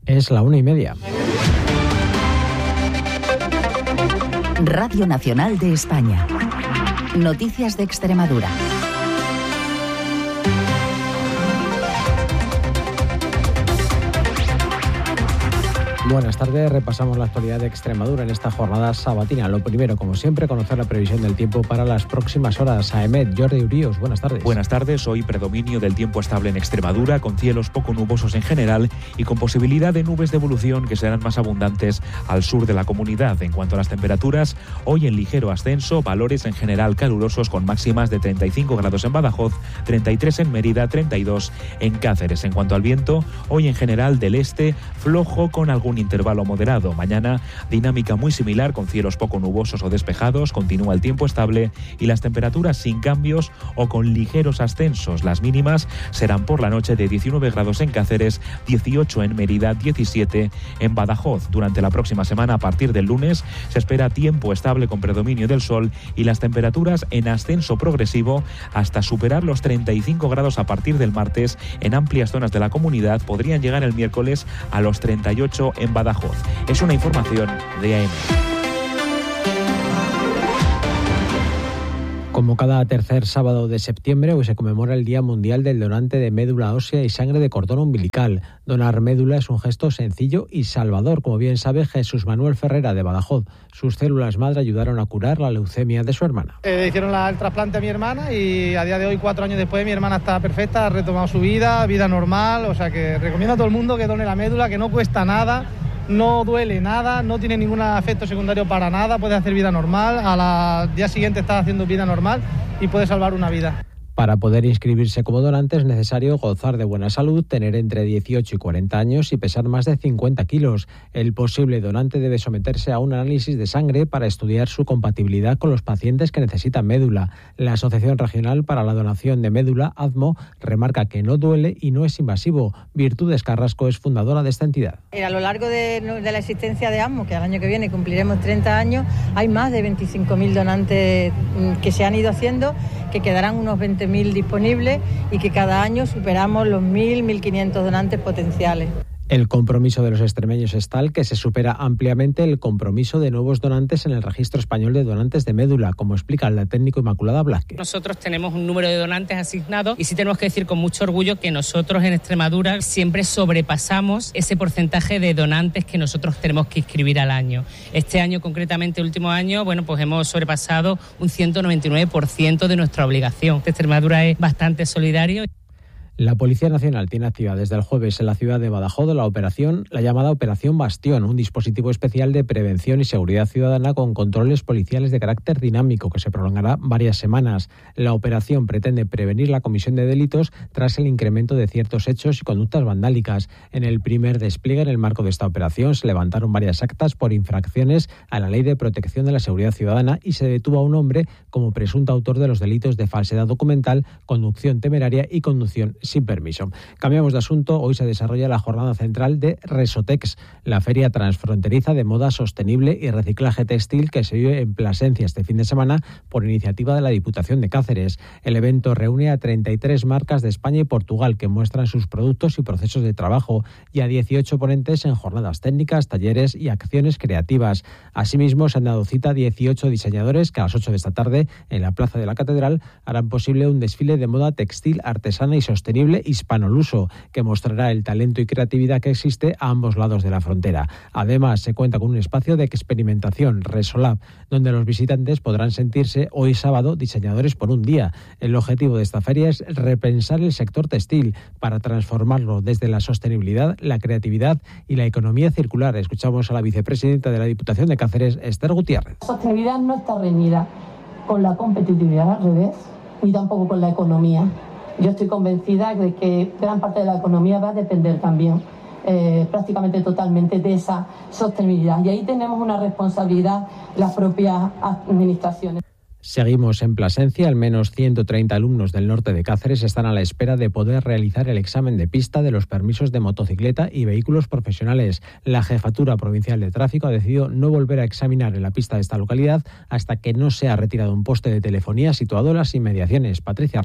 Es la 1:30. Radio Nacional de España. Noticias de Extremadura. Buenas tardes, repasamos la actualidad de Extremadura en esta jornada sabatina. Lo primero, como siempre, conocer la previsión del tiempo para las próximas horas. AEMET, Jordi Urios, buenas tardes. Buenas tardes, hoy predominio del tiempo estable en Extremadura, con cielos poco nubosos en general y con posibilidad de nubes de evolución que serán más abundantes al sur de la comunidad. En cuanto a las temperaturas, hoy en ligero ascenso, valores en general calurosos con máximas de 35 grados en Badajoz, 33 en Mérida, 32 en Cáceres. En cuanto al viento, hoy en general del este, flojo con algún intervalo moderado. Mañana, dinámica muy similar con cielos poco nubosos o despejados, continúa el tiempo estable y las temperaturas sin cambios o con ligeros ascensos. Las mínimas serán por la noche de 19 grados en Cáceres, 18 en Mérida, 17 en Badajoz. Durante la próxima semana, a partir del lunes, se espera tiempo estable con predominio del sol y las temperaturas en ascenso progresivo hasta superar los 35 grados a partir del martes. En amplias zonas de la comunidad podrían llegar el miércoles a los 38 en Badajoz. Es una información de AEMET. Como cada tercer sábado de septiembre, hoy se conmemora el Día Mundial del Donante de Médula Ósea y Sangre de Cordón Umbilical. Donar médula es un gesto sencillo y salvador, como bien sabe Jesús Manuel Ferrera de Badajoz. Sus células madre ayudaron a curar la leucemia de su hermana. Hicieron el trasplante a mi hermana y a día de hoy, 4 años después, mi hermana está perfecta, ha retomado su vida normal. O sea que recomiendo a todo el mundo que done la médula, que no cuesta nada. No duele nada, no tiene ningún efecto secundario para nada, puedes hacer vida normal, al día siguiente estás haciendo vida normal y puedes salvar una vida. Para poder inscribirse como donante es necesario gozar de buena salud, tener entre 18 y 40 años y pesar más de 50 kilos. El posible donante debe someterse a un análisis de sangre para estudiar su compatibilidad con los pacientes que necesitan médula. La Asociación Regional para la Donación de Médula, ADMO, remarca que no duele y no es invasivo. Virtudes Carrasco es fundadora de esta entidad. A lo largo de la existencia de ADMO, que al año que viene cumpliremos 30 años, hay más de 25.000 donantes que se han ido haciendo, que quedarán unos 20.000 disponibles y que cada año superamos los 1.500 donantes potenciales. El compromiso de los extremeños es tal que se supera ampliamente el compromiso de nuevos donantes en el Registro Español de Donantes de Médula, como explica la técnico Inmaculada Blázquez. Nosotros tenemos un número de donantes asignados y sí tenemos que decir con mucho orgullo que nosotros en Extremadura siempre sobrepasamos ese porcentaje de donantes que nosotros tenemos que inscribir al año. Este año, concretamente el último año, pues hemos sobrepasado un 199% de nuestra obligación. Extremadura es bastante solidario. La Policía Nacional tiene activa desde el jueves en la ciudad de Badajoz la llamada Operación Bastión, un dispositivo especial de prevención y seguridad ciudadana con controles policiales de carácter dinámico que se prolongará varias semanas. La operación pretende prevenir la comisión de delitos tras el incremento de ciertos hechos y conductas vandálicas. En el primer despliegue en el marco de esta operación se levantaron varias actas por infracciones a la Ley de Protección de la Seguridad Ciudadana y se detuvo a un hombre como presunto autor de los delitos de falsedad documental, conducción temeraria y conducción sin permiso. Cambiamos de asunto. Hoy se desarrolla la jornada central de Resotex, la feria transfronteriza de moda sostenible y reciclaje textil que se vive en Plasencia este fin de semana por iniciativa de la Diputación de Cáceres. El evento reúne a 33 marcas de España y Portugal que muestran sus productos y procesos de trabajo y a 18 ponentes en jornadas técnicas, talleres y acciones creativas. Asimismo, se han dado cita a 18 diseñadores que a las 8 de esta tarde en la Plaza de la Catedral harán posible un desfile de moda textil artesana y sostenible hispanoluso que mostrará el talento y creatividad que existe a ambos lados de la frontera. Además, se cuenta con un espacio de experimentación, Resolab, donde los visitantes podrán sentirse hoy sábado diseñadores por un día. El objetivo de esta feria es repensar el sector textil para transformarlo desde la sostenibilidad, la creatividad y la economía circular. Escuchamos a la vicepresidenta de la Diputación de Cáceres, Esther Gutiérrez. La sostenibilidad no está reñida con la competitividad, al revés, ni tampoco con la economía. Yo estoy convencida de que gran parte de la economía va a depender también prácticamente totalmente de esa sostenibilidad. Y ahí tenemos una responsabilidad las propias administraciones. Seguimos en Plasencia. Al menos 130 alumnos del norte de Cáceres están a la espera de poder realizar el examen de pista de los permisos de motocicleta y vehículos profesionales. La Jefatura Provincial de Tráfico ha decidido no volver a examinar en la pista de esta localidad hasta que no sea retirado un poste de telefonía situado en las inmediaciones. Patricia Hernández.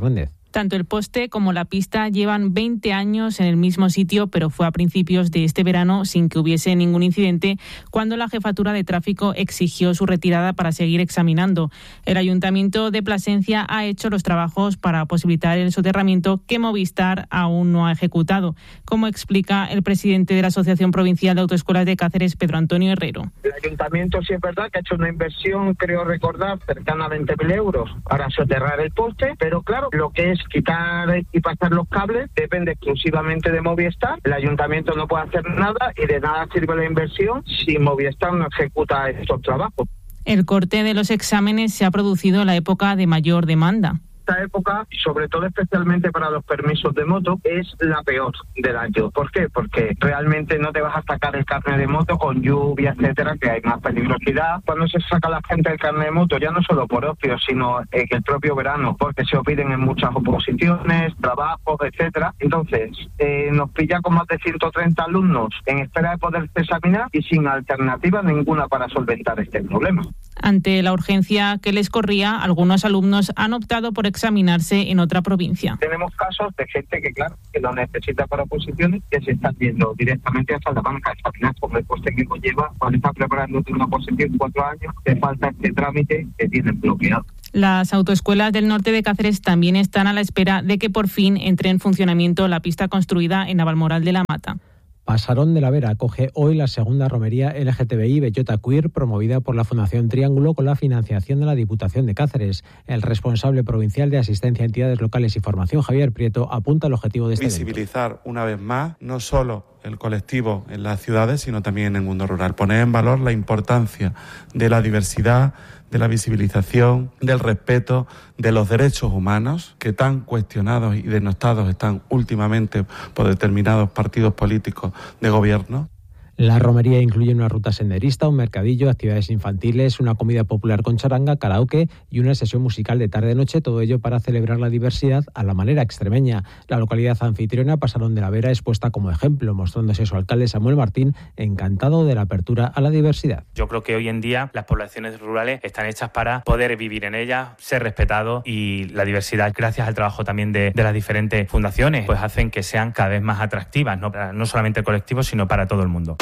Tanto el poste como la pista llevan 20 años en el mismo sitio, pero fue a principios de este verano, sin que hubiese ningún incidente, cuando la Jefatura de Tráfico exigió su retirada para seguir examinando. El Ayuntamiento de Plasencia ha hecho los trabajos para posibilitar el soterramiento que Movistar aún no ha ejecutado, como explica el presidente de la Asociación Provincial de Autoescuelas de Cáceres, Pedro Antonio Herrero. El Ayuntamiento sí es verdad que ha hecho una inversión, creo recordar, cercana a 20.000 euros para soterrar el poste, pero claro, lo que es quitar y pasar los cables depende exclusivamente de Movistar. El Ayuntamiento no puede hacer nada y de nada sirve la inversión si Movistar no ejecuta estos trabajos. El corte de los exámenes se ha producido en la época de mayor demanda. Esta época, sobre todo especialmente para los permisos de moto, es la peor del año. ¿Por qué? Porque realmente no te vas a sacar el carnet de moto con lluvia, etcétera, que hay más peligrosidad. Cuando se saca la gente el carnet de moto, ya no solo por ocio, sino en el propio verano, porque se piden en muchas oposiciones, trabajos, etcétera. Entonces, nos pilla con más de 130 alumnos en espera de poderse examinar y sin alternativa ninguna para solventar este problema. Ante la urgencia que les corría, algunos alumnos han optado por examinarse en otra provincia. Tenemos casos de gente que, claro, que lo necesita para oposiciones, que se están yendo directamente a Salamanca a examinar por el coste que conlleva cuando está preparando una oposición 4 años, que falta este trámite que tienen bloqueado. Las autoescuelas del norte de Cáceres también están a la espera de que por fin entre en funcionamiento la pista construida en Navalmoral de la Mata. Pasarón de la Vera acoge hoy la segunda romería LGTBI Bellota Queer promovida por la Fundación Triángulo con la financiación de la Diputación de Cáceres. El responsable provincial de Asistencia a Entidades Locales y Formación, Javier Prieto, apunta al objetivo de este visibilizar evento. Una vez más, no solo el colectivo en las ciudades, sino también en el mundo rural. Poner en valor la importancia de la diversidad, de la visibilización, del respeto de los derechos humanos que tan cuestionados y denostados están últimamente por determinados partidos políticos de gobierno. La romería incluye una ruta senderista, un mercadillo, actividades infantiles, una comida popular con charanga, karaoke y una sesión musical de tarde-noche, todo ello para celebrar la diversidad a la manera extremeña. La localidad anfitriona, Pasarón de la Vera, es puesta como ejemplo, mostrándose su alcalde Samuel Martín encantado de la apertura a la diversidad. Yo creo que hoy en día las poblaciones rurales están hechas para poder vivir en ellas, ser respetados, y la diversidad, gracias al trabajo también de las diferentes fundaciones, pues hacen que sean cada vez más atractivas, no solamente el colectivo, sino para todo el mundo.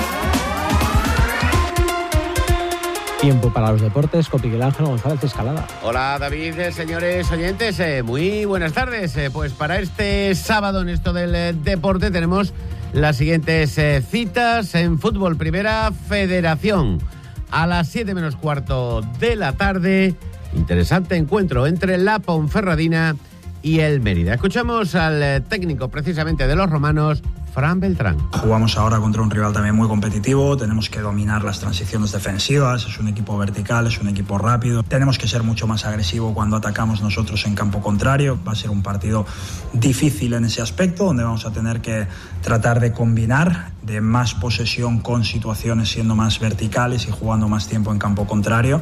Tiempo para los deportes con Miguel Ángel González Escalada. Hola David, señores oyentes, muy buenas tardes. Pues para este sábado en esto del deporte tenemos las siguientes citas en fútbol. Primera Federación, a las 7 menos cuarto de la tarde, interesante encuentro entre la Ponferradina y el Mérida. Escuchamos al técnico precisamente de los romanos, Fran Beltrán. Jugamos ahora contra un rival también muy competitivo, tenemos que dominar las transiciones defensivas, es un equipo vertical, es un equipo rápido, tenemos que ser mucho más agresivo cuando atacamos nosotros en campo contrario. Va a ser un partido difícil en ese aspecto, donde vamos a tener que tratar de combinar de más posesión con situaciones siendo más verticales y jugando más tiempo en campo contrario,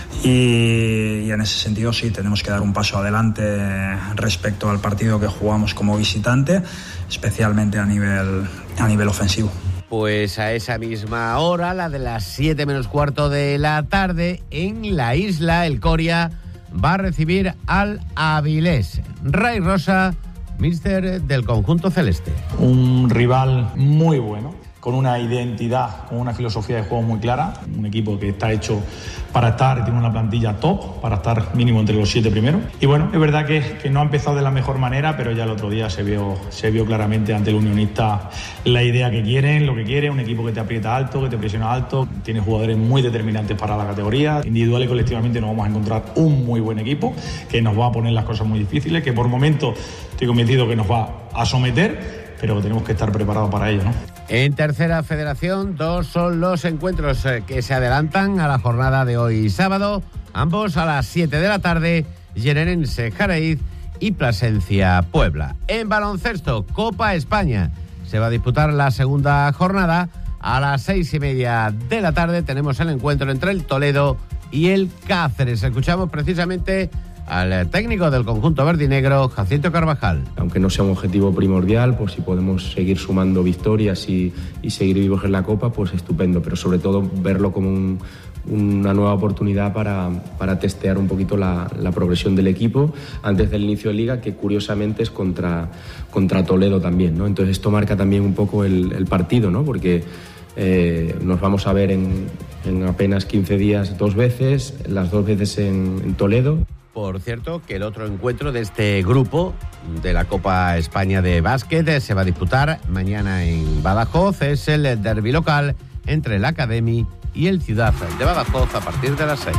y en ese sentido sí, tenemos que dar un paso adelante respecto al partido que jugamos como visitante, especialmente a nivel ofensivo. Pues a esa misma hora, la de las 7 menos cuarto de la tarde, en la isla, el Coria va a recibir al Avilés. Ray Rosa, míster del conjunto celeste. Un rival muy bueno, con una identidad, con una filosofía de juego muy clara, un equipo que está hecho para estar, tiene una plantilla top, para estar mínimo entre los 7 primeros. Y bueno, es verdad que no ha empezado de la mejor manera, pero ya el otro día se vio claramente ante el Unionista la idea que quieren, lo que quieren, un equipo que te aprieta alto, que te presiona alto, tiene jugadores muy determinantes para la categoría. Individual y colectivamente nos vamos a encontrar un muy buen equipo, que nos va a poner las cosas muy difíciles, que por momentos estoy convencido que nos va a someter, pero tenemos que estar preparados para ello, ¿no? En tercera federación, 2 son los encuentros que se adelantan a la jornada de hoy sábado, ambos a las 7 de la tarde, Generense Jaraíz y Plasencia Puebla. En baloncesto, Copa España, se va a disputar la segunda jornada. A las 6:30 de la tarde tenemos el encuentro entre el Toledo y el Cáceres. Escuchamos precisamente al técnico del conjunto verdinegro, Jacinto Carvajal. Aunque no sea un objetivo primordial, pues si podemos seguir sumando victorias y seguir vivos en la Copa, pues estupendo, pero sobre todo verlo como una nueva oportunidad para testear un poquito la progresión del equipo antes del inicio de Liga, que curiosamente es contra Toledo también, ¿no? Entonces esto marca también un poco el partido, ¿no? Porque nos vamos a ver en apenas 15 días 2 veces, las 2 veces en Toledo. Por cierto, que el otro encuentro de este grupo de la Copa España de Básquet se va a disputar mañana en Badajoz. Es el derbi local entre el Academy y el Ciudad de Badajoz a partir de las 6.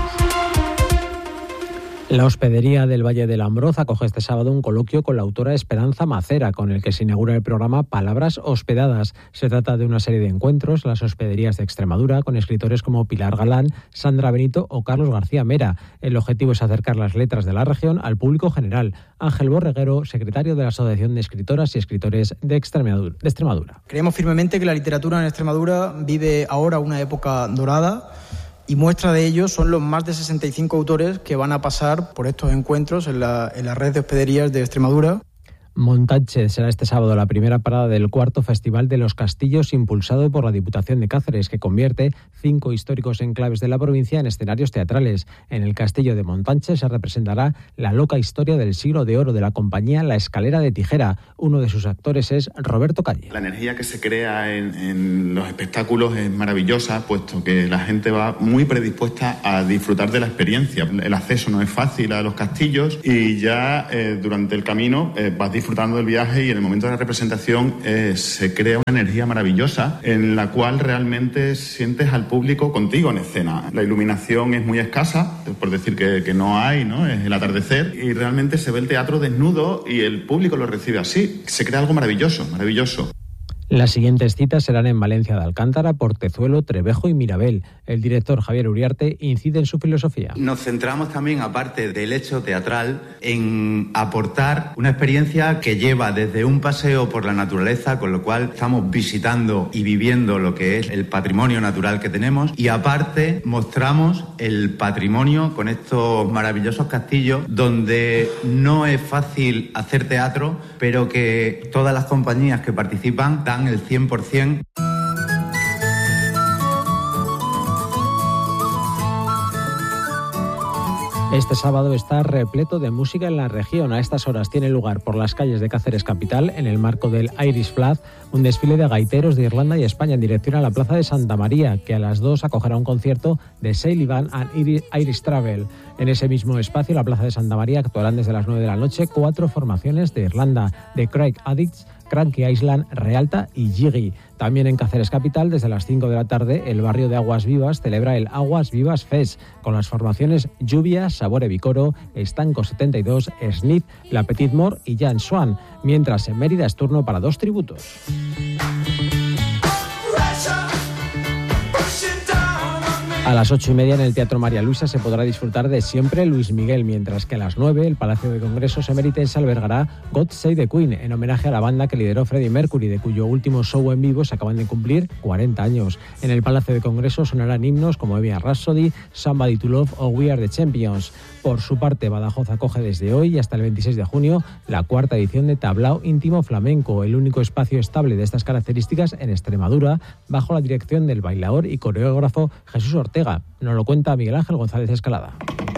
La hospedería del Valle del Ambroz acoge este sábado un coloquio con la autora Esperanza Macera, con el que se inaugura el programa Palabras Hospedadas. Se trata de una serie de encuentros en las hospederías de Extremadura con escritores como Pilar Galán, Sandra Benito o Carlos García Mera. El objetivo es acercar las letras de la región al público general. Ángel Borreguero, secretario de la Asociación de Escritoras y Escritores de Extremadura. Creemos firmemente que la literatura en Extremadura vive ahora una época dorada, y muestra de ello son los más de 65 autores que van a pasar por estos encuentros en la red de hospederías de Extremadura. Montache será este sábado la primera parada del cuarto Festival de los Castillos, impulsado por la Diputación de Cáceres, que convierte 5 históricos enclaves de la provincia en escenarios teatrales. En el Castillo de Montache se representará la loca historia del siglo de oro de la compañía La Escalera de Tijera. Uno de sus actores es Roberto Calle. La energía que se crea en los espectáculos es maravillosa, puesto que la gente va muy predispuesta a disfrutar de la experiencia. El acceso no es fácil a los castillos y ya durante el camino vas disfrutando del viaje, y en el momento de la representación se crea una energía maravillosa en la cual realmente sientes al público contigo en escena. La iluminación es muy escasa, por decir que no hay, ¿no? Es el atardecer, y realmente se ve el teatro desnudo y el público lo recibe así. Se crea algo maravilloso, maravilloso. Las siguientes citas serán en Valencia de Alcántara, Portezuelo, Trevejo y Mirabel. El director Javier Uriarte incide en su filosofía. Nos centramos también, aparte del hecho teatral, en aportar una experiencia que lleva desde un paseo por la naturaleza, con lo cual estamos visitando y viviendo lo que es el patrimonio natural que tenemos, y aparte mostramos el patrimonio con estos maravillosos castillos donde no es fácil hacer teatro, pero que todas las compañías que participan dan el 100%. Este sábado está repleto de música en la región. A estas horas tiene lugar por las calles de Cáceres capital, en el marco del Irish Flag, un desfile de gaiteros de Irlanda y España en dirección a la Plaza de Santa María, que a las 2 acogerá un concierto de Sail Band and Irish Travel. En ese mismo espacio, la Plaza de Santa María, actuarán desde las 9 de la noche 4 formaciones de Irlanda, de Craig Addicts, Cranky Island, Realta y Jiggy. También en Cáceres capital, desde las 5 de la tarde, el barrio de Aguas Vivas celebra el Aguas Vivas Fest, con las formaciones Lluvia, Sabore Vicoro, Estanco 72, Snip, La Petit Mort y Jan Swan, mientras en Mérida es turno para 2 tributos. A las 8:30 en el Teatro María Luisa se podrá disfrutar de Siempre Luis Miguel, mientras que a las 9 el Palacio de Congresos Emeritense albergará God Save the Queen, en homenaje a la banda que lideró Freddie Mercury, de cuyo último show en vivo se acaban de cumplir 40 años. En el Palacio de Congresos sonarán himnos como Bohemian Rhapsody, Somebody to Love o We Are the Champions. Por su parte, Badajoz acoge desde hoy y hasta el 26 de junio la 4ª edición de Tablao Íntimo Flamenco, el único espacio estable de estas características en Extremadura, bajo la dirección del bailaor y coreógrafo Jesús Ortega. Nos lo cuenta Miguel Ángel González Escalada.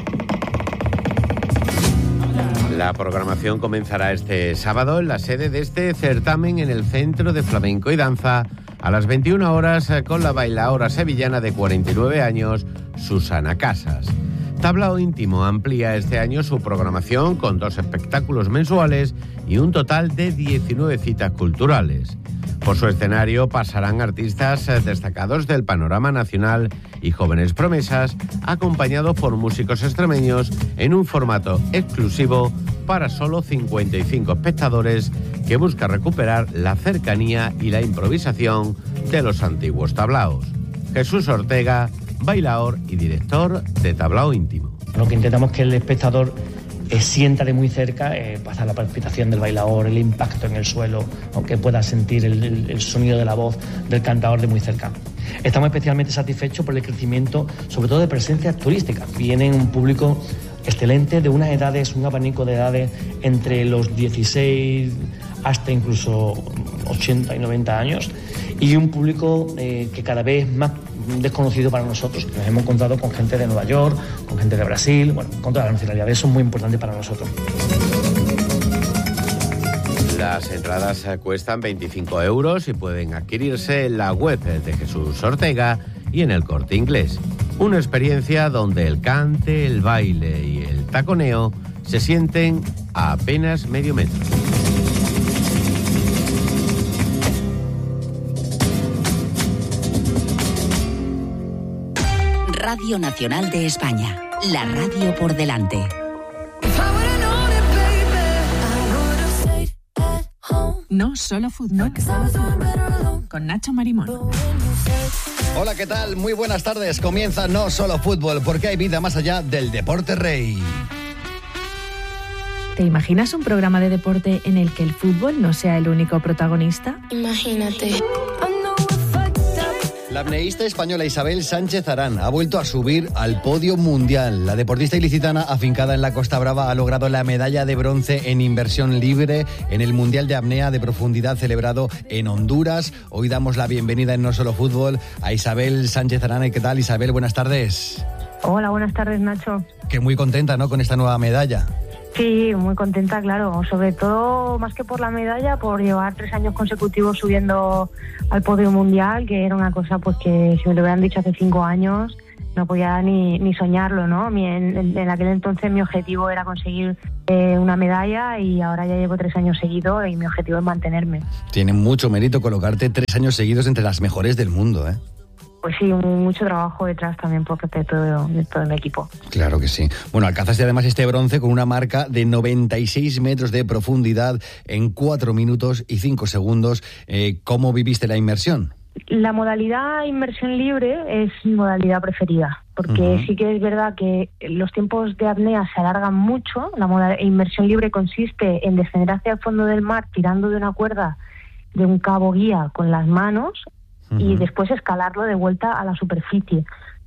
La programación comenzará este sábado en la sede de este certamen en el Centro de Flamenco y Danza a las 21 horas con la bailaora sevillana de 49 años, Susana Casas. Tablao Íntimo amplía este año su programación con 2 espectáculos mensuales y un total de 19 citas culturales. Por su escenario pasarán artistas destacados del panorama nacional y jóvenes promesas, acompañados por músicos extremeños en un formato exclusivo para solo 55 espectadores, que busca recuperar la cercanía y la improvisación de los antiguos tablaos. Jesús Ortega, bailaor y director de Tablao Íntimo. Lo que intentamos es que el espectador sienta de muy cerca, pasa la palpitación del bailaor, el impacto en el suelo, aunque pueda sentir el sonido de la voz del cantador de muy cerca. Estamos especialmente satisfechos por el crecimiento, sobre todo de presencias turísticas. Viene un público excelente, de unas edades, un abanico de edades entre los 16 hasta incluso 80 y 90 años, y un público que cada vez es más desconocido para nosotros. Nos hemos encontrado con gente de Nueva York, con gente de Brasil, bueno, con todas las nacionalidades. Eso es muy importante para nosotros. Las entradas cuestan 25 euros y pueden adquirirse en la web de Jesús Ortega y en el Corte Inglés. Una experiencia donde el cante, el baile y el taconeo se sienten a apenas medio metro. Radio Nacional de España, la radio por delante. No solo fútbol. Con Nacho Marimón. Hola, ¿qué tal? Muy buenas tardes. Comienza No Solo Fútbol, porque hay vida más allá del deporte rey. ¿Te imaginas un programa de deporte en el que el fútbol no sea el único protagonista? Imagínate. La apneísta española Isabel Sánchez Arán ha vuelto a subir al podio mundial. La deportista ilicitana afincada en la Costa Brava ha logrado la medalla de bronce en inversión libre en el Mundial de Apnea de Profundidad celebrado en Honduras. Hoy damos la bienvenida en No Solo Fútbol a Isabel Sánchez Arán. ¿Qué tal, Isabel? Buenas tardes. Hola, buenas tardes, Nacho. Que muy contenta, ¿no?, con esta nueva medalla. Sí, muy contenta, claro. Sobre todo, más que por la medalla, por llevar 3 años consecutivos subiendo al podio mundial, que era una cosa pues que si me lo hubieran dicho hace 5 años no podía ni soñarlo, ¿no? En aquel entonces mi objetivo era conseguir una medalla y ahora ya llevo 3 años seguidos y mi objetivo es mantenerme. Tiene mucho mérito colocarte 3 años seguidos entre las mejores del mundo, ¿eh? Pues sí, mucho trabajo detrás también por parte de todo mi equipo. Claro que sí. Bueno, alcanzaste además este bronce con una marca de 96 metros de profundidad en 4 minutos y 5 segundos. ¿Cómo viviste la inmersión? La modalidad inmersión libre es mi modalidad preferida, porque sí que es verdad que los tiempos de apnea se alargan mucho. La inmersión libre consiste en descender hacia el fondo del mar tirando de una cuerda de un cabo guía con las manos y después escalarlo de vuelta a la superficie.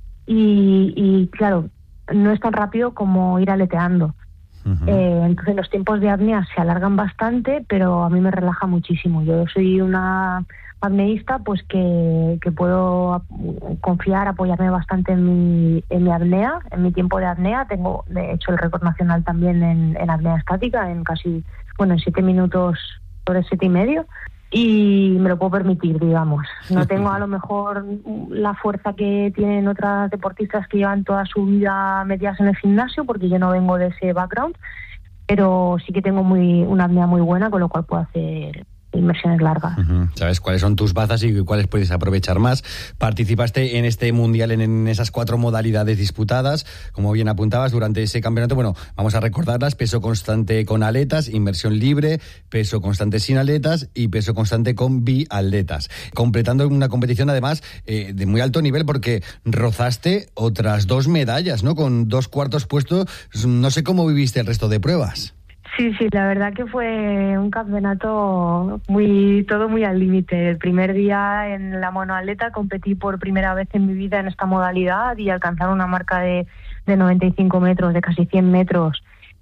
Y claro, no es tan rápido como ir aleteando. Entonces los tiempos de apnea se alargan bastante, pero a mí me relaja muchísimo. Yo soy una apneísta pues que puedo confiar, apoyarme bastante en mi apnea, en mi tiempo de apnea. Tengo, de hecho, el récord nacional también en apnea estática, en 7 minutos sobre 7 y medio. Y me lo puedo permitir, digamos. No tengo a lo mejor la fuerza que tienen otras deportistas que llevan toda su vida metidas en el gimnasio, porque yo no vengo de ese background, pero sí que tengo una apnea muy buena, con lo cual puedo hacer inmersiones largas. ¿Sabes cuáles son tus bazas y cuáles puedes aprovechar más? Participaste en este mundial en esas 4 modalidades disputadas, como bien apuntabas, durante ese campeonato. Bueno, vamos a recordarlas: peso constante con aletas, inmersión libre, peso constante sin aletas y peso constante con bialetas. Completando una competición además de muy alto nivel, porque rozaste otras 2 medallas, ¿no?, con 2 cuartos puestos. No sé cómo viviste el resto de pruebas. Sí, la verdad que fue un campeonato todo muy al límite. El primer día en la monoatleta competí por primera vez en mi vida en esta modalidad y alcanzar una marca de 95 metros, de casi 100 metros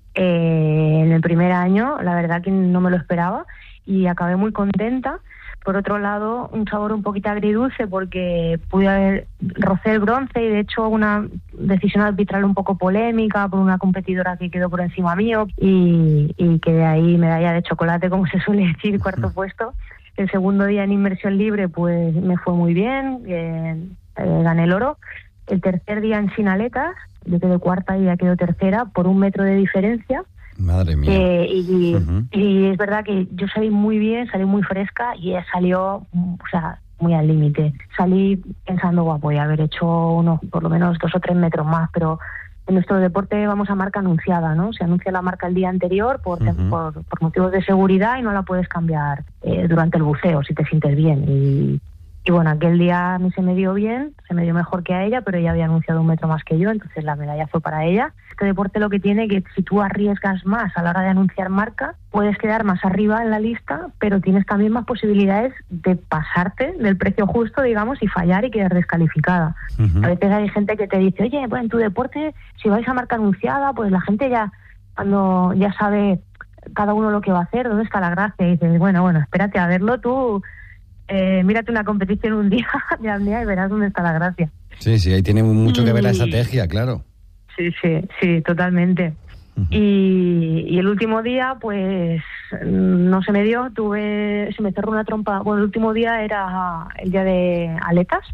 en el primer año, la verdad que no me lo esperaba y acabé muy contenta. Por otro lado, un sabor un poquito agridulce porque rocé el bronce y de hecho una decisión arbitral un poco polémica por una competidora que quedó por encima mío y quedé ahí medalla de chocolate, como se suele decir, 4º puesto. El segundo día en inmersión libre pues me fue muy bien, gané el oro. El tercer día en sin aletas, yo quedé 4ª y ya quedó 3ª por 1 metro de diferencia. Madre mía. Y es verdad que yo salí muy bien, salí muy fresca y ella salió, muy al límite. Salí pensando, voy a haber hecho por lo menos 2 o 3 metros más, pero en nuestro deporte vamos a marca anunciada, ¿no? Se anuncia la marca el día anterior por motivos de seguridad y no la puedes cambiar durante el buceo si te sientes bien. Y bueno, aquel día a mí se me dio bien, se me dio mejor que a ella, pero ella había anunciado 1 metro más que yo, entonces la medalla fue para ella. Este deporte lo que tiene que si tú arriesgas más a la hora de anunciar marca, puedes quedar más arriba en la lista, pero tienes también más posibilidades de pasarte del precio justo, digamos, y fallar y quedar descalificada. A veces hay gente que te dice, oye, pues en tu deporte, si vais a marca anunciada, pues la gente ya, cuando ya sabe cada uno lo que va a hacer, ¿dónde está la gracia? Y dices, bueno, espérate a verlo tú. Mírate una competición un día de apnea y verás dónde está la gracia. Sí, ahí tiene mucho que ver la estrategia, claro. Sí, totalmente. Y el último día, pues, no se me dio, se me cerró una trompa. Bueno, el último día era el día de aletas,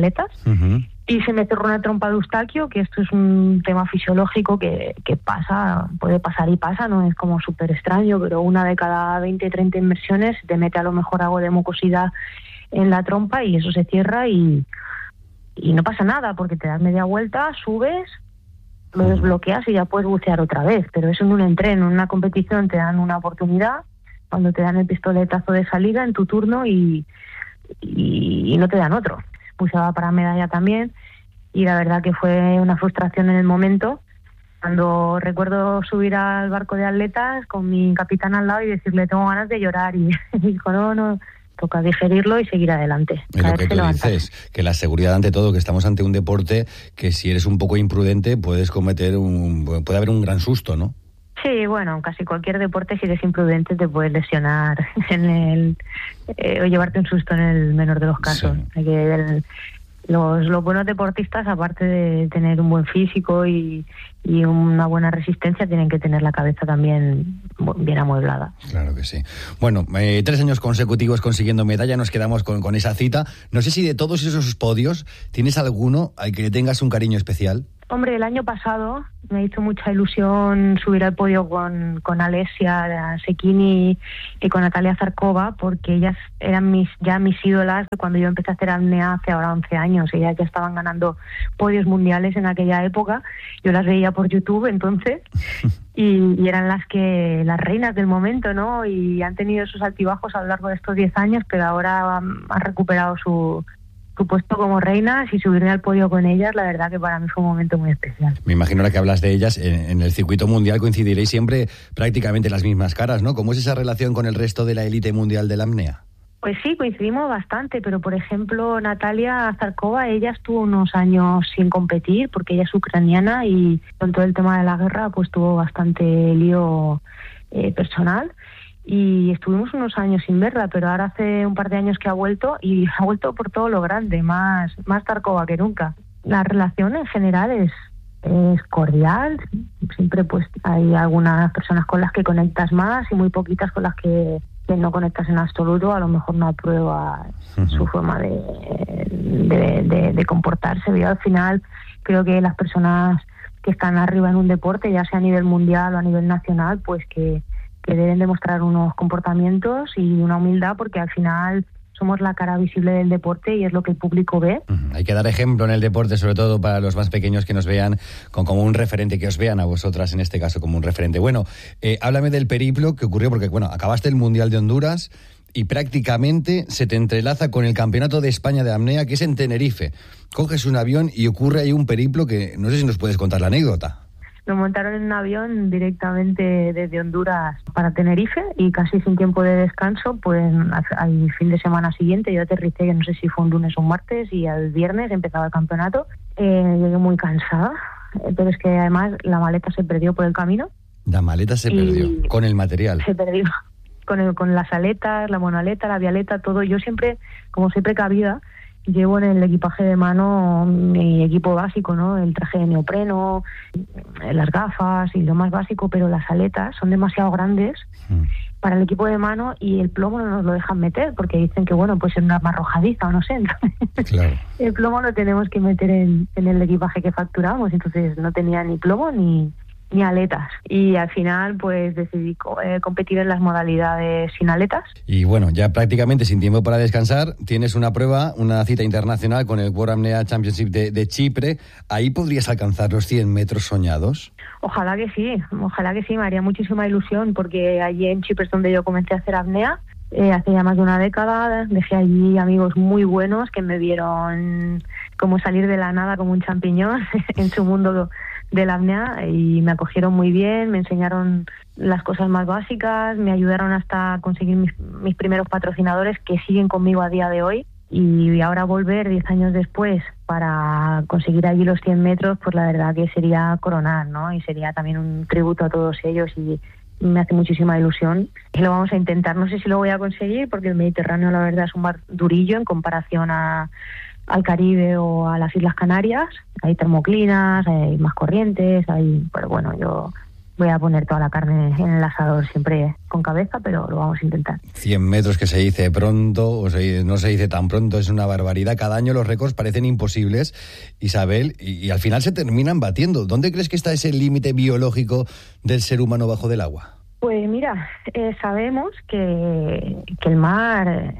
y se me cerró una trompa de Eustaquio, que esto es un tema fisiológico que pasa, puede pasar y pasa, no es como súper extraño, pero una de cada 20, 30 inmersiones te mete a lo mejor algo de mucosidad en la trompa y eso se cierra y no pasa nada, porque te das media vuelta, subes, lo desbloqueas y ya puedes bucear otra vez, pero eso en un entreno, en una competición te dan una oportunidad, cuando te dan el pistoletazo de salida en tu turno y no te dan otro. Buceaba para medalla también y la verdad que fue una frustración en el momento, cuando recuerdo subir al barco de atletas con mi capitán al lado y decirle tengo ganas de llorar y dijo no, toca digerirlo y seguir adelante. Es lo que tú dices, que la seguridad ante todo, que estamos ante un deporte que si eres un poco imprudente puede haber un gran susto, ¿no? Sí, bueno, casi cualquier deporte, si eres imprudente te puedes lesionar o llevarte un susto en el menor de los casos. Sí. Los buenos deportistas, aparte de tener un buen físico y una buena resistencia, tienen que tener la cabeza también bien amueblada. Claro que sí. Bueno, 3 años consecutivos consiguiendo medalla, nos quedamos con esa cita. No sé si de todos esos podios, ¿tienes alguno al que le tengas un cariño especial? Hombre, el año pasado me hizo mucha ilusión subir al podio con Alessia Cecchini y con Natalia Zarkova, porque ellas eran mis ídolas cuando yo empecé a hacer apnea hace ahora 11 años. Ellas ya estaban ganando podios mundiales en aquella época. Yo las veía por YouTube entonces y eran las reinas del momento, ¿no? Y han tenido sus altibajos a lo largo de estos 10 años, pero ahora han recuperado su puesto como reinas y subirme al podio con ellas, la verdad que para mí fue un momento muy especial. Me imagino ahora que hablas de ellas, en el circuito mundial coincidiréis siempre prácticamente las mismas caras, ¿no? ¿Cómo es esa relación con el resto de la élite mundial de la apnea? Pues sí, coincidimos bastante, pero por ejemplo Natalia Zarkova, ella estuvo unos años sin competir porque ella es ucraniana y con todo el tema de la guerra pues tuvo bastante lío personal. Y estuvimos unos años sin verla, pero ahora hace un par de años que ha vuelto y ha vuelto por todo lo grande, más Zarkova que nunca. La relación en general es cordial, siempre pues hay algunas personas con las que conectas más y muy poquitas con las que no conectas en absoluto, a lo mejor no aprueba su forma de comportarse. Yo al final creo que las personas que están arriba en un deporte, ya sea a nivel mundial o a nivel nacional, pues que deben demostrar unos comportamientos y una humildad, porque al final somos la cara visible del deporte y es lo que el público ve. Hay que dar ejemplo en el deporte, sobre todo para los más pequeños que nos vean como un referente, que os vean a vosotras en este caso como un referente. Bueno, háblame del periplo que ocurrió, porque acabaste el Mundial de Honduras y prácticamente se te entrelaza con el Campeonato de España de apnea, que es en Tenerife. Coges un avión y ocurre ahí un periplo que no sé si nos puedes contar la anécdota. Nos montaron en un avión directamente desde Honduras para Tenerife y casi sin tiempo de descanso, pues al fin de semana siguiente yo aterricé, no sé si fue un lunes o un martes, y al viernes empezaba el campeonato. Llegué muy cansada, pero es que además la maleta se perdió por el camino. La maleta se perdió, con el material. Se perdió, con las aletas, la monoaleta, la bialeta, todo. Yo siempre, como soy precavida, llevo en el equipaje de mano mi equipo básico, ¿no? El traje de neopreno, las gafas y lo más básico, pero las aletas son demasiado grandes para el equipo de mano y el plomo no nos lo dejan meter porque dicen que, puede ser una arma arrojadiza o no sé. Entonces, claro. El plomo lo tenemos que meter en el equipaje que facturamos, entonces no tenía ni plomo ni aletas. Y al final pues decidí competir en las modalidades sin aletas. Y ya prácticamente sin tiempo para descansar, tienes una cita internacional con el World Apnea Championship de Chipre. ¿Ahí podrías alcanzar los 100 metros soñados? Ojalá que sí, me haría muchísima ilusión porque allí en Chipre es donde yo comencé a hacer apnea hace ya más de una década. Dejé allí amigos muy buenos que me vieron como salir de la nada como un champiñón en su mundo de la apnea, y me acogieron muy bien, me enseñaron las cosas más básicas, me ayudaron hasta conseguir mis primeros patrocinadores que siguen conmigo a día de hoy. Y ahora volver 10 años después para conseguir allí los 100 metros, pues la verdad que sería coronar, ¿no? Y sería también un tributo a todos ellos, y me hace muchísima ilusión. Y lo vamos a intentar, no sé si lo voy a conseguir, porque el Mediterráneo la verdad es un mar durillo en comparación al Caribe o a las Islas Canarias. Hay termoclinas, hay más corrientes, pero bueno, yo voy a poner toda la carne en el asador, siempre con cabeza, pero lo vamos a intentar. 100 metros que se dice pronto, no se dice tan pronto, es una barbaridad. Cada año los récords parecen imposibles, Isabel, y al final se terminan batiendo. ¿Dónde crees que está ese límite biológico del ser humano bajo del agua? Pues mira, sabemos que el mar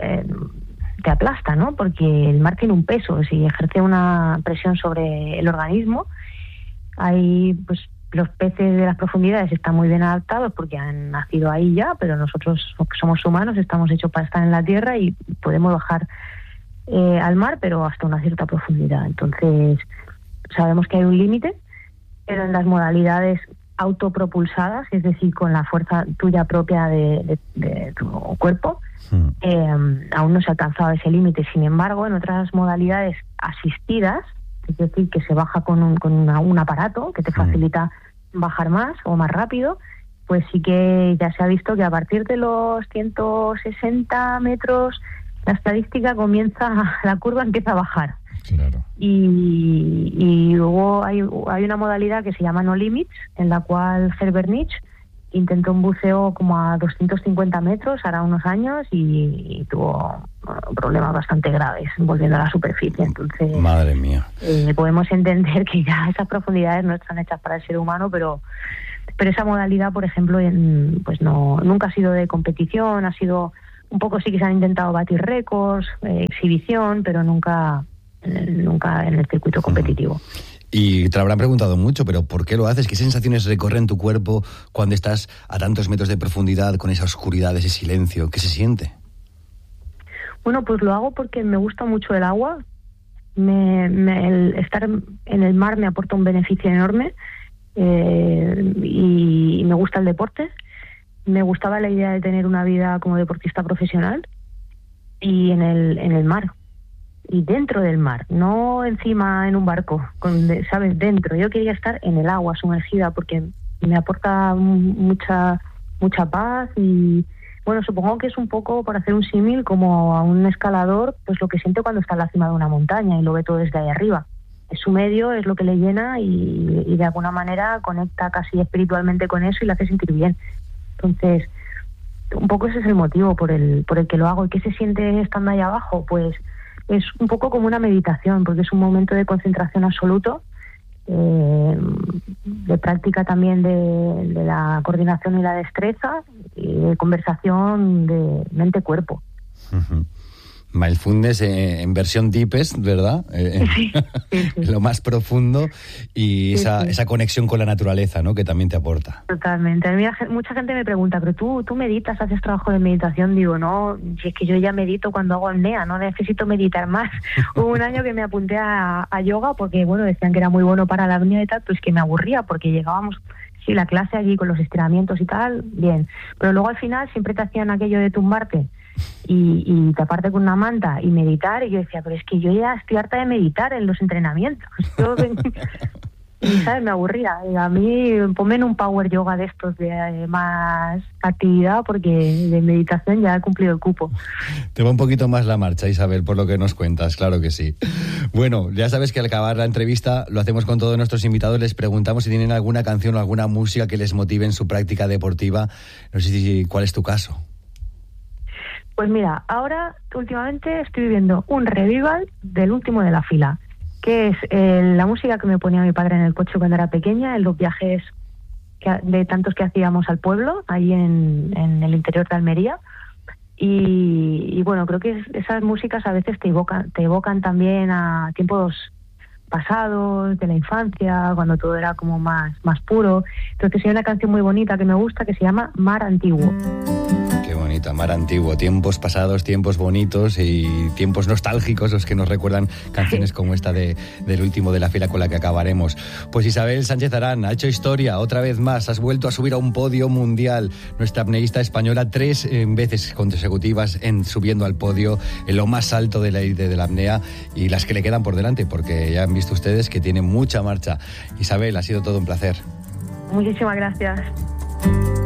te aplasta, ¿no? Porque el mar tiene un peso, si ejerce una presión sobre el organismo. Hay, pues, los peces de las profundidades están muy bien adaptados porque han nacido ahí ya, pero nosotros, que somos humanos, estamos hechos para estar en la tierra y podemos bajar al mar, pero hasta una cierta profundidad. Entonces, sabemos que hay un límite, pero en las modalidades autopropulsadas, es decir, con la fuerza tuya propia de tu cuerpo, aún no se ha alcanzado ese límite. Sin embargo, en otras modalidades asistidas, es decir, que se baja con un aparato que te facilita bajar más o más rápido, pues sí que ya se ha visto que a partir de los 160 metros la estadística la curva empieza a bajar. Claro. Y luego hay una modalidad que se llama No Limits, en la cual Herbert Nietzsche intentó un buceo como a 250 metros hará unos años y tuvo problemas bastante graves volviendo a la superficie. Entonces, madre mía, podemos entender que ya esas profundidades no están hechas para el ser humano, pero esa modalidad, por ejemplo, pues nunca ha sido de competición, ha sido un poco, sí que se han intentado batir récords, exhibición, pero nunca en el circuito competitivo. Y te lo habrán preguntado mucho, pero ¿por qué lo haces? ¿Qué sensaciones recorren tu cuerpo cuando estás a tantos metros de profundidad, con esa oscuridad, ese silencio? ¿Qué se siente? Bueno, pues lo hago porque me gusta mucho el agua. El estar en el mar me aporta un beneficio enorme, y me gusta el deporte. Me gustaba la idea de tener una vida como deportista profesional y en el mar. Y dentro del mar, no encima en un barco, ¿sabes? Dentro. Yo quería estar en el agua sumergida porque me aporta mucha paz y, bueno, supongo que es un poco, para hacer un símil, como a un escalador, pues lo que siente cuando está en la cima de una montaña y lo ve todo desde ahí arriba. Es su medio, es lo que le llena y de alguna manera conecta casi espiritualmente con eso y le hace sentir bien. Entonces, un poco ese es el motivo por el que lo hago. ¿Y qué se siente estando ahí abajo? Pues es un poco como una meditación, porque es un momento de concentración absoluto, de práctica también de la coordinación y la destreza, y de conversación de mente-cuerpo. Uh-huh. Mindfulness en versión deepest, ¿verdad? Sí. Lo más profundo y esa conexión con la naturaleza, ¿no? Que también te aporta. Totalmente. A mí mucha gente me pregunta, ¿pero tú meditas, haces trabajo de meditación? Digo, no, si es que yo ya medito cuando hago apnea, no necesito meditar más. Hubo un año que me apunté a yoga porque, bueno, decían que era muy bueno para la apnea y tal, pues que me aburría porque llegábamos, sí, la clase allí con los estiramientos y tal, bien. Pero luego al final siempre te hacían aquello de tumbarte y taparte con una manta y meditar, y yo decía, pero es que yo ya estoy harta de meditar en los entrenamientos. Y, ¿sabes? Me aburría. Y a mí, ponme en un power yoga de estos de más actividad, porque de meditación ya he cumplido el cupo. Te va un poquito más la marcha, Isabel, por lo que nos cuentas, claro que sí. Bueno, ya sabes que al acabar la entrevista lo hacemos con todos nuestros invitados, les preguntamos si tienen alguna canción o alguna música que les motive en su práctica deportiva. No sé cuál es tu caso. Pues mira, ahora últimamente estoy viviendo un revival del último de la fila, que es la música que me ponía mi padre en el coche cuando era pequeña, en los viajes de tantos que hacíamos al pueblo, ahí en el interior de Almería. Y bueno, creo que esas músicas a veces te evocan también a tiempos pasados, de la infancia, cuando todo era como más puro. Entonces hay una canción muy bonita que me gusta que se llama Mar Antiguo. Qué bonito. bonito, mar antiguo, tiempos pasados, tiempos bonitos y tiempos nostálgicos los que nos recuerdan canciones como esta del último de la fila con la que acabaremos. Pues Isabel Sánchez Arán ha hecho historia otra vez más, has vuelto a subir a un podio mundial, nuestra apneísta española 3 veces consecutivas subiendo al podio en lo más alto de la élite de la apnea y las que le quedan por delante, porque ya han visto ustedes que tiene mucha marcha. Isabel, ha sido todo un placer. Muchísimas gracias.